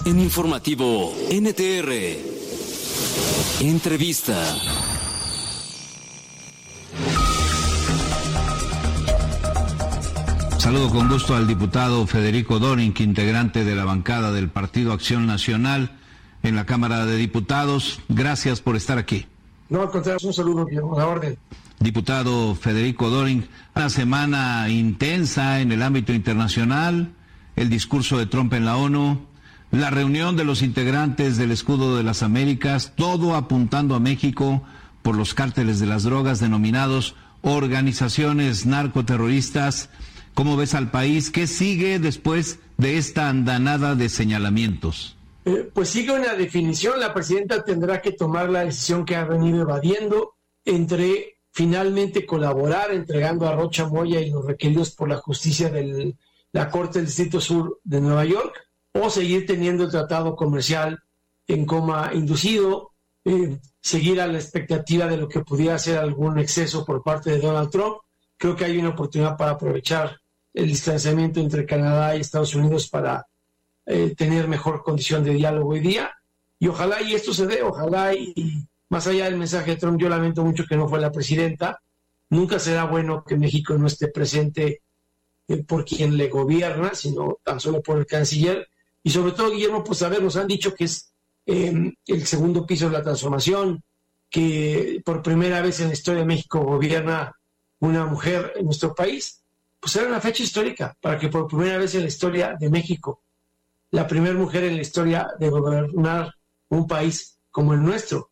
En Informativo NTR. Entrevista. Saludo con gusto al diputado Federico Doring, integrante de la bancada del Partido Acción Nacional en la Cámara de Diputados. Gracias por estar aquí. No, al contrario, un saludo, a la orden. Diputado Federico Doring, una semana intensa en el ámbito internacional, el discurso de Trump en la ONU, la reunión de los integrantes del Escudo de las Américas, todo apuntando a México por los cárteles de las drogas denominados organizaciones narcoterroristas. ¿Cómo ves al país? ¿Qué sigue después de esta andanada de señalamientos? Pues sigue una definición. La presidenta tendrá que tomar la decisión que ha venido evadiendo entre finalmente colaborar entregando a Rocha Moya y los requeridos por la justicia de la Corte del Distrito Sur de Nueva York, o seguir teniendo el tratado comercial en coma inducido, seguir a la expectativa de lo que pudiera ser algún exceso por parte de Donald Trump. Creo que hay una oportunidad para aprovechar el distanciamiento entre Canadá y Estados Unidos para tener mejor condición de diálogo hoy día. Y ojalá y esto se dé, ojalá y más allá del mensaje de Trump, yo lamento mucho que no fue la presidenta. Nunca será bueno que México no esté presente por quien le gobierna, sino tan solo por el canciller. Y sobre todo, Guillermo, pues a ver, nos han dicho que es el segundo piso de la transformación, que por primera vez en la historia de México gobierna una mujer en nuestro país. Pues era una fecha histórica para que por primera vez en la historia de México, la primera mujer en la historia de gobernar un país como el nuestro,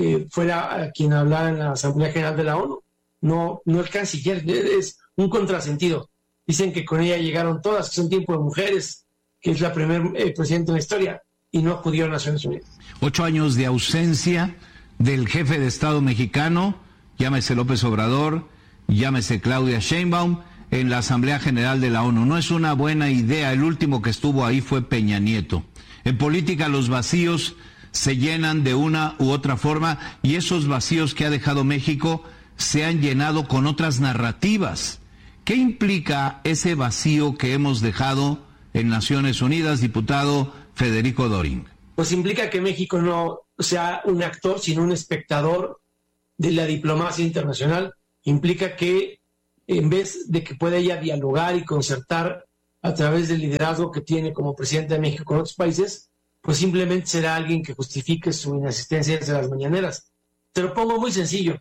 fuera quien hablara en la Asamblea General de la ONU. No el canciller, es un contrasentido. Dicen que con ella llegaron todas, que son tiempo de mujeres, que es la primera presidenta en la historia, y no acudió a Naciones Unidas. 8 años de ausencia del jefe de Estado mexicano, llámese López Obrador, llámese Claudia Sheinbaum, en la Asamblea General de la ONU. No es una buena idea. El último que estuvo ahí fue Peña Nieto. En política los vacíos se llenan de una u otra forma, y esos vacíos que ha dejado México se han llenado con otras narrativas. ¿Qué implica ese vacío que hemos dejado en Naciones Unidas, diputado Federico Doring? Pues implica que México no sea un actor, sino un espectador de la diplomacia internacional. Implica que en vez de que pueda ella dialogar y concertar a través del liderazgo que tiene como presidente de México con otros países, pues simplemente será alguien que justifique su inasistencia desde las mañaneras. Te lo pongo muy sencillo.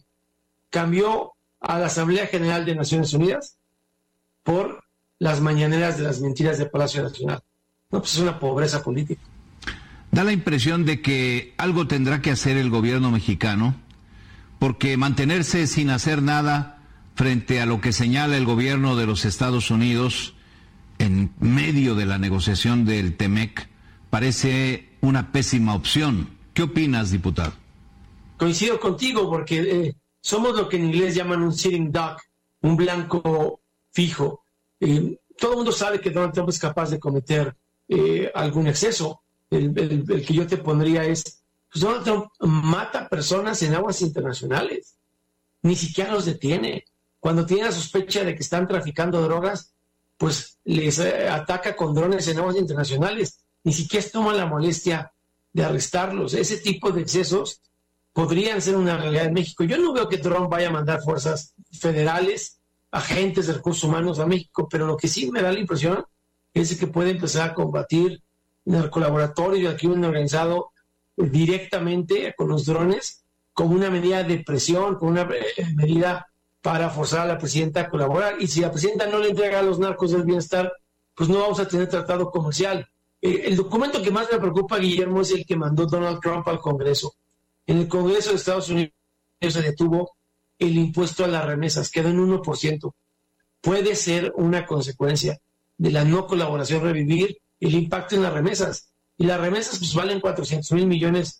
Cambió a la Asamblea General de Naciones Unidas por las mañaneras de las mentiras de Palacio Nacional. No, pues es una pobreza política. Da la impresión de que algo tendrá que hacer el gobierno mexicano, porque mantenerse sin hacer nada frente a lo que señala el gobierno de los Estados Unidos en medio de la negociación del TEMEC parece una pésima opción. ¿Qué opinas, diputado? Coincido contigo, porque somos lo que en inglés llaman un sitting duck, un blanco fijo. Todo el mundo sabe que Donald Trump es capaz de cometer algún exceso. El que yo te pondría es, pues Donald Trump mata personas en aguas internacionales, ni siquiera los detiene. Cuando tiene la sospecha de que están traficando drogas, pues les ataca con drones en aguas internacionales, ni siquiera toma la molestia de arrestarlos. Ese tipo de excesos podrían ser una realidad en México. Yo no veo que Trump vaya a mandar fuerzas federales, agentes de recursos humanos a México, pero lo que sí me da la impresión es que puede empezar a combatir narcolaboratorios y el crimen organizado directamente con los drones, como una medida de presión, como una medida para forzar a la presidenta a colaborar. Y si la presidenta no le entrega a los narcos del bienestar, pues no vamos a tener tratado comercial. El documento que más me preocupa, Guillermo, es el que mandó Donald Trump al Congreso. En el Congreso de Estados Unidos se detuvo el impuesto a las remesas, quedó en 1%. Puede ser una consecuencia de la no colaboración revivir el impacto en las remesas. Y las remesas pues valen 400,000 millones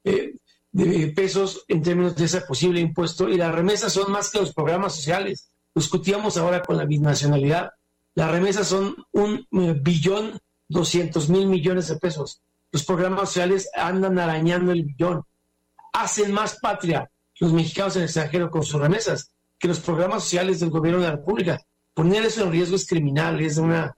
de pesos en términos de ese posible impuesto, y las remesas son más que los programas sociales. Lo discutíamos ahora con la binacionalidad. Las remesas son 1.200.000 millones de pesos. Los programas sociales andan arañando el billón. Hacen más patria los mexicanos en el extranjero con sus remesas que los programas sociales del gobierno de la República. Poner eso en riesgo es criminal, es una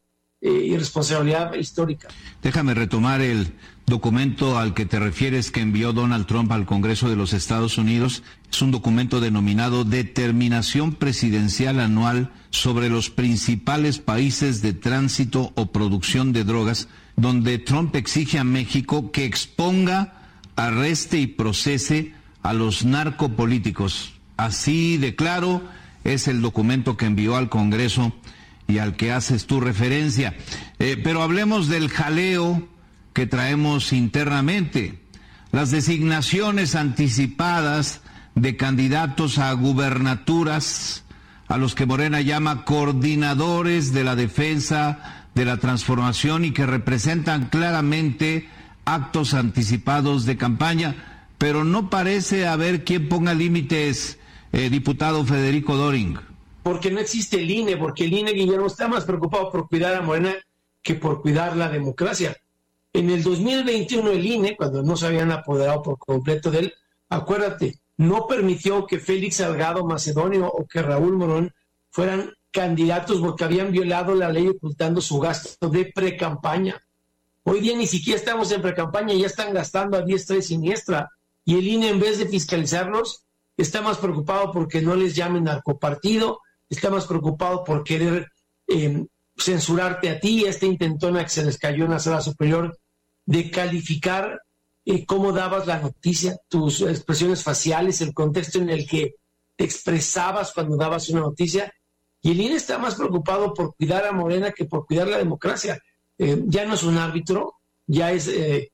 irresponsabilidad histórica. Déjame retomar el documento al que te refieres que envió Donald Trump al Congreso de los Estados Unidos. Es un documento denominado Determinación Presidencial Anual sobre los principales países de tránsito o producción de drogas, donde Trump exige a México que exponga, arreste y procese a los narcopolíticos. Así de claro es el documento que envió al Congreso y al que haces tu referencia. Pero hablemos del jaleo que traemos internamente. Las designaciones anticipadas de candidatos a gubernaturas, a los que Morena llama coordinadores de la defensa, de la transformación, y que representan claramente actos anticipados de campaña, pero no parece haber quien ponga límites, diputado Federico Doring. Porque no existe el INE, porque el INE, Guillermo, está más preocupado por cuidar a Morena que por cuidar la democracia. En el 2021 el INE, cuando no se habían apoderado por completo de él, acuérdate, no permitió que Félix Salgado Macedonio o que Raúl Morón fueran candidatos porque habían violado la ley ocultando su gasto de precampaña. Hoy día ni siquiera estamos en precampaña, ya están gastando a diestra y siniestra. Y el INE, en vez de fiscalizarlos, está más preocupado porque no les llamen narcopartido, está más preocupado por querer censurarte a ti, esta intentona que se les cayó en la sala superior de calificar cómo dabas la noticia, tus expresiones faciales, el contexto en el que te expresabas cuando dabas una noticia. Y el INE está más preocupado por cuidar a Morena que por cuidar la democracia. Ya no es un árbitro, ya es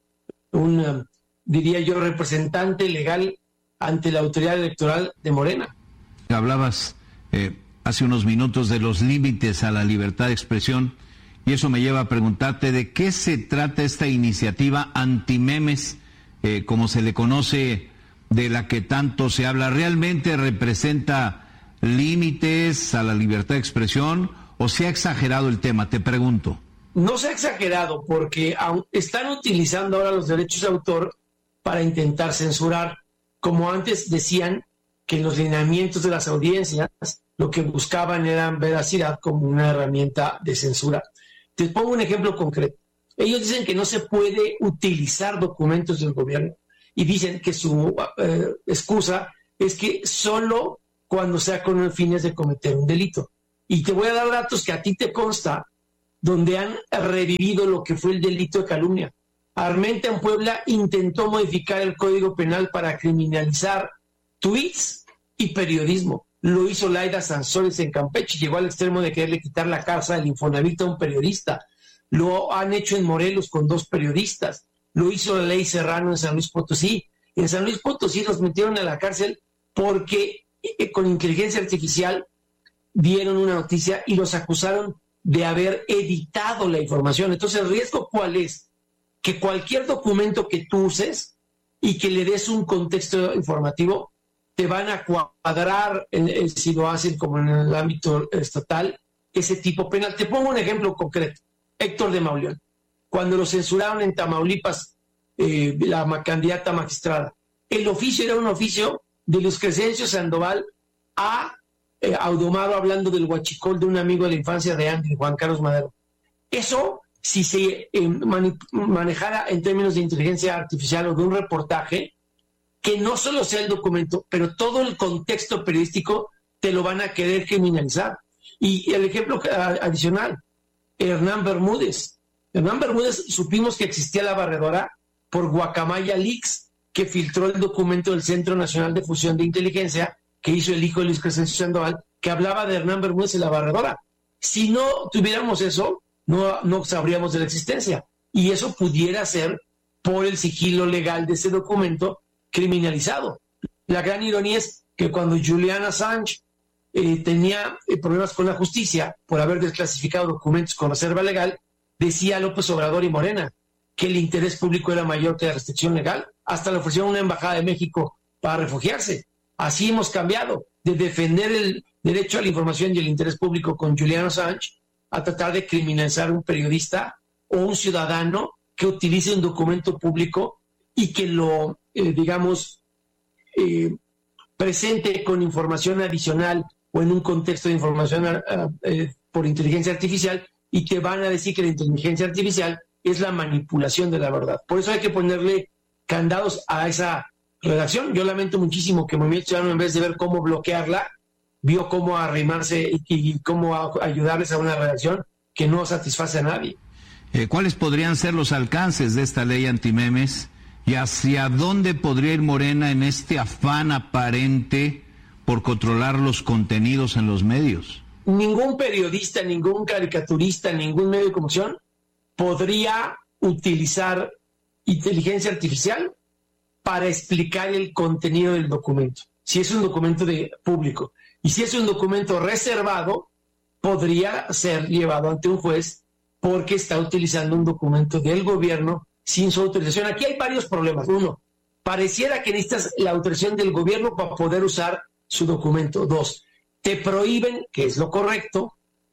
diría yo, representante legal ante la autoridad electoral de Morena. Hablabas hace unos minutos de los límites a la libertad de expresión, y eso me lleva a preguntarte de qué se trata esta iniciativa antimemes, como se le conoce, de la que tanto se habla. ¿Realmente representa límites a la libertad de expresión o se ha exagerado el tema? Te pregunto. No se ha exagerado porque están utilizando ahora los derechos de autor para intentar censurar, como antes decían que en los lineamientos de las audiencias lo que buscaban era veracidad como una herramienta de censura. Te pongo un ejemplo concreto. Ellos dicen que no se puede utilizar documentos del gobierno y dicen que su excusa es que solo cuando sea con fines de cometer un delito. Y te voy a dar datos que a ti te consta, donde han revivido lo que fue el delito de calumnia. Armenta en Puebla intentó modificar el Código Penal para criminalizar tweets y periodismo. Lo hizo Laida Sansores en Campeche, llegó al extremo de quererle quitar la casa del Infonavit a un periodista. Lo han hecho en Morelos con 2 periodistas. Lo hizo la ley Serrano en San Luis Potosí. En San Luis Potosí los metieron a la cárcel porque con inteligencia artificial dieron una noticia y los acusaron de haber editado la información. Entonces, ¿el riesgo cuál es? Que cualquier documento que tú uses y que le des un contexto informativo, te van a cuadrar, si lo hacen como en el ámbito estatal, ese tipo penal. Te pongo un ejemplo concreto. Héctor de Mauleón. Cuando lo censuraron en Tamaulipas, la candidata magistrada, el oficio era un oficio de Luis Crescencio Sandoval a Audomaro hablando del huachicol de un amigo de la infancia de Andy, Juan Carlos Madero. Eso, si se manejara en términos de inteligencia artificial o de un reportaje, que no solo sea el documento, pero todo el contexto periodístico, te lo van a querer criminalizar. Y el ejemplo adicional, Hernán Bermúdez. Hernán Bermúdez, supimos que existía la barredora por Guacamaya Leaks, que filtró el documento del Centro Nacional de Fusión de Inteligencia que hizo el hijo de Luis Crescencio Sandoval, que hablaba de Hernán Bermúdez y la barredora. Si no tuviéramos eso, no sabríamos de la existencia. Y eso pudiera ser por el sigilo legal de ese documento criminalizado. La gran ironía es que cuando Julian Assange tenía problemas con la justicia por haber desclasificado documentos con reserva legal, decía López Obrador y Morena que el interés público era mayor que la restricción legal. Hasta le ofrecieron una embajada de México para refugiarse. Así hemos cambiado de defender el derecho a la información y el interés público con Julian Assange a tratar de criminalizar a un periodista o un ciudadano que utilice un documento público y que lo, presente con información adicional o en un contexto de información por inteligencia artificial y te van a decir que la inteligencia artificial es la manipulación de la verdad. Por eso hay que ponerle candados a esa redacción. Yo lamento muchísimo que Movimiento Ciudadano, en vez de ver cómo bloquearla, vio cómo arrimarse y cómo ayudarles a una redacción que no satisface a nadie. ¿Cuáles podrían ser los alcances de esta ley antimemes y hacia dónde podría ir Morena en este afán aparente por controlar los contenidos en los medios? Ningún periodista, ningún caricaturista, ningún medio de comunicación podría utilizar inteligencia artificial para explicar el contenido del documento. Si es un documento público y si es un documento reservado, podría ser llevado ante un juez porque está utilizando un documento del gobierno sin su autorización. Aquí hay varios problemas. Uno, pareciera que necesitas la autorización del gobierno para poder usar su documento. Dos, te prohíben, que es lo correcto,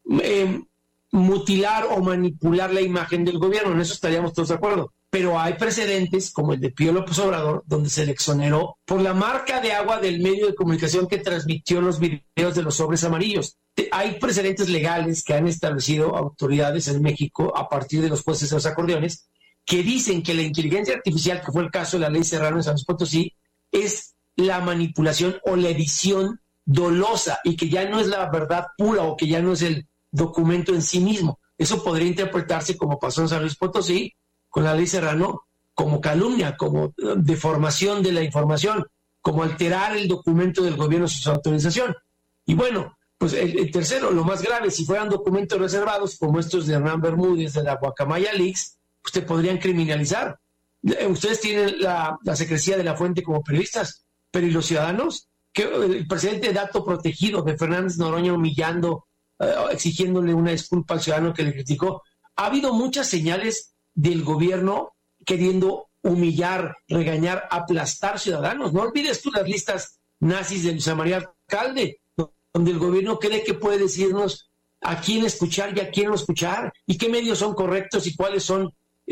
mutilar o manipular la imagen del gobierno. En eso estaríamos todos de acuerdo. Pero hay precedentes, como el de Pío López Obrador, donde se le exoneró por la marca de agua del medio de comunicación que transmitió los videos de los sobres amarillos. Hay precedentes legales que han establecido autoridades en México a partir de los jueces de los acordeones que dicen que la inteligencia artificial, que fue el caso de la ley Serrano en San Luis Potosí, es la manipulación o la edición dolosa y que ya no es la verdad pura o que ya no es el documento en sí mismo. Eso podría interpretarse, como pasó en San Luis Potosí, con la ley Serrano, como calumnia, como deformación de la información, como alterar el documento del gobierno sin su autorización. Y bueno, pues el tercero, lo más grave, si fueran documentos reservados, como estos de Hernán Bermúdez, de la Guacamaya Leaks, pues te podrían criminalizar. Ustedes tienen la secrecía de la fuente como periodistas, pero ¿y los ciudadanos? Que el presidente de dato protegido de Fernández Noroña humillando, exigiéndole una disculpa al ciudadano que le criticó. Ha habido muchas señales del gobierno queriendo humillar, regañar, aplastar ciudadanos. No olvides tú las listas nazis de Luisa María Alcalde, donde el gobierno cree que puede decirnos a quién escuchar y a quién no escuchar, y qué medios son correctos y cuáles son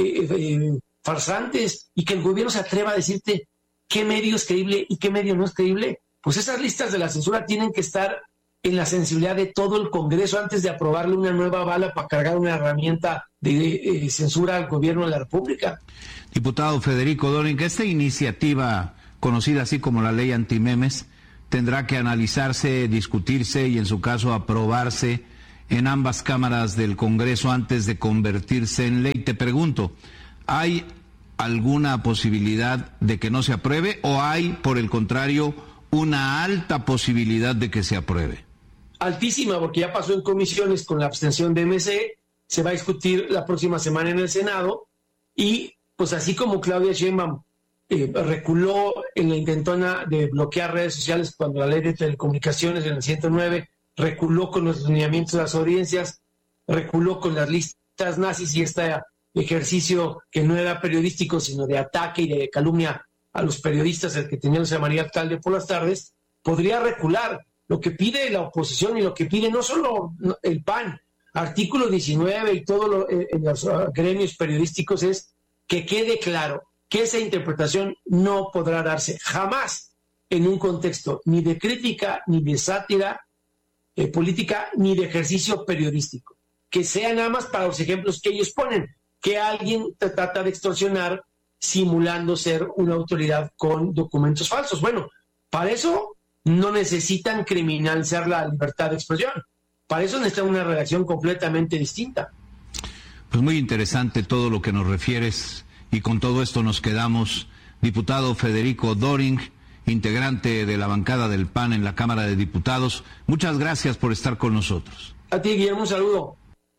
farsantes, y que el gobierno se atreva a decirte qué medio es creíble y qué medio no es creíble. Pues esas listas de la censura tienen que estar en la sensibilidad de todo el Congreso antes de aprobarle una nueva bala para cargar una herramienta de censura al gobierno de la República. Diputado Federico Doring, esta iniciativa, conocida así como la ley antimemes, tendrá que analizarse, discutirse y en su caso aprobarse en ambas cámaras del Congreso antes de convertirse en ley. Te pregunto, ¿hay alguna posibilidad de que no se apruebe o hay, por el contrario, una alta posibilidad de que se apruebe? Altísima, porque ya pasó en comisiones con la abstención de MC, se va a discutir la próxima semana en el Senado y pues así como Claudia Sheinbaum reculó en la intentona de bloquear redes sociales cuando la ley de telecomunicaciones en el 109 reculó con los lineamientos de las audiencias, reculó con las listas nazis y este ejercicio que no era periodístico sino de ataque y de calumnia a los periodistas, el que tenía Luisa María Alcalde por las tardes, podría recular. Lo que pide la oposición y lo que pide no solo el PAN, artículo 19 y todos los gremios periodísticos es que quede claro que esa interpretación no podrá darse jamás en un contexto ni de crítica, ni de sátira política, ni de ejercicio periodístico. Que sea nada más para los ejemplos que ellos ponen, que alguien te trata de extorsionar simulando ser una autoridad con documentos falsos. Bueno, para eso no necesitan criminalizar la libertad de expresión. Para eso necesitan una redacción completamente distinta. Pues muy interesante todo lo que nos refieres y con todo esto nos quedamos. Diputado Federico Doring, integrante de la bancada del PAN en la Cámara de Diputados, muchas gracias por estar con nosotros. A ti, Guillermo, un saludo.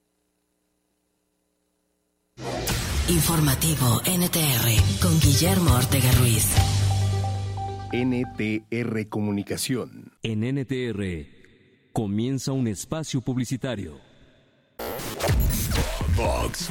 Informativo NTR con Guillermo Ortega Ruiz. NTR Comunicación. En NTR comienza un espacio publicitario. Vox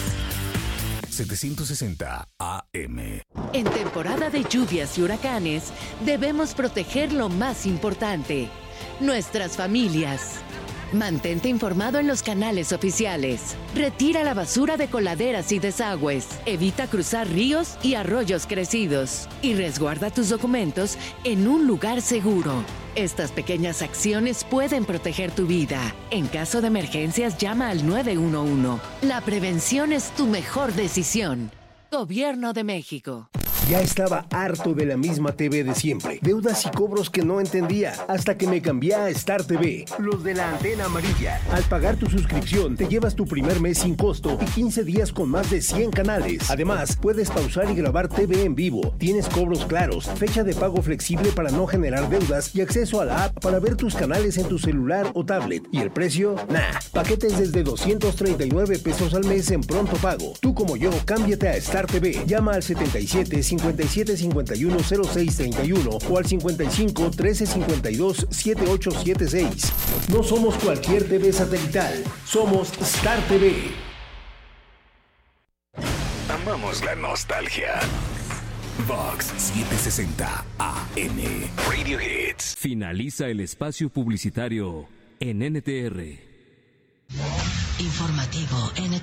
760 AM. En temporada de lluvias y huracanes, debemos proteger lo más importante, nuestras familias. Mantente informado en los canales oficiales. Retira la basura de coladeras y desagües. Evita cruzar ríos y arroyos crecidos. Y resguarda tus documentos en un lugar seguro. Estas pequeñas acciones pueden proteger tu vida. En caso de emergencias, llama al 911. La prevención es tu mejor decisión. Gobierno de México. Ya estaba harto de la misma TV de siempre. Deudas y cobros que no entendía, hasta que me cambié a Star TV, los de la antena amarilla. Al pagar tu suscripción, te llevas tu primer mes sin costo y 15 días con más de 100 canales. Además, puedes pausar y grabar TV en vivo. Tienes cobros claros, fecha de pago flexible para no generar deudas y acceso a la app para ver tus canales en tu celular o tablet. ¿Y el precio? Nah, paquetes desde 239 pesos al mes en pronto pago. Tú como yo, cámbiate a Star TV. Llama al 57 51 06 31 o al 55 13 52 7876. No somos cualquier TV satelital, somos Star TV. Amamos la nostalgia. Vox 760 AM Radio Hits. Finaliza el espacio publicitario en NTR. Informativo NTR.